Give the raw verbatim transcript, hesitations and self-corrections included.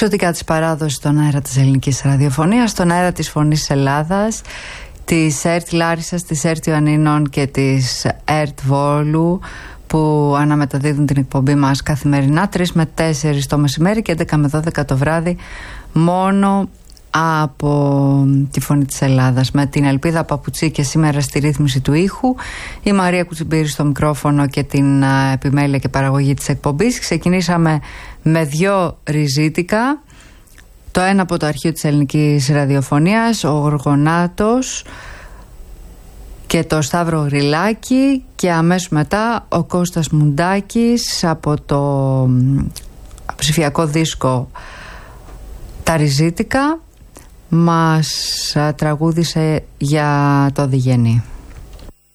Εξωτικά της παράδοσης στον αέρα της ελληνικής ραδιοφωνίας, στον αέρα της Φωνής Ελλάδας, της ΕΡΤ Λάρισσας, της ΕΡΤ Ιωαννίνων και της ΕΡΤ Βόλου, που αναμεταδίδουν την εκπομπή μας καθημερινά τρεις με τέσσερις το μεσημέρι και έντεκα με δώδεκα το βράδυ, μόνο από τη Φωνή της Ελλάδας, με την Ελπίδα Παπουτσί και σήμερα στη ρύθμιση του ήχου, η Μαρία Κουτσιμπήρη στο μικρόφωνο και την επιμέλεια και παραγωγή της εκπομπής. Ξεκινήσαμε με δυο ριζίτικα, το ένα από το αρχείο της ελληνικής ραδιοφωνίας, ο Γοργονάτος και το Σταύρο Γρυλάκη, και αμέσως μετά ο Κώστας Μουντάκης από το ψηφιακό δίσκο Τα Ριζίτικα μας τραγούδισε για το Διγενή.